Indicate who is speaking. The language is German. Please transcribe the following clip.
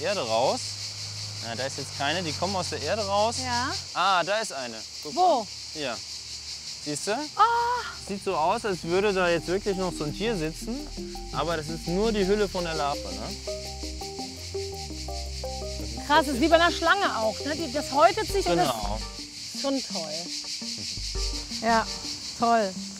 Speaker 1: Erde raus. Na, da ist jetzt keine, die kommen aus der Erde raus.
Speaker 2: Ja.
Speaker 1: Ah, da ist eine. Guck
Speaker 2: Wo?
Speaker 1: mal. Hier. Siehst du?
Speaker 2: Oh,
Speaker 1: Sieht so aus, als würde da jetzt wirklich noch so ein Tier sitzen. Aber das ist nur die Hülle von der Larve. Ne?
Speaker 2: krass, das ist wie bei einer Schlange auch. Ne? Das häutet sich und das
Speaker 1: Genau.
Speaker 2: ist schon toll. Ja, toll.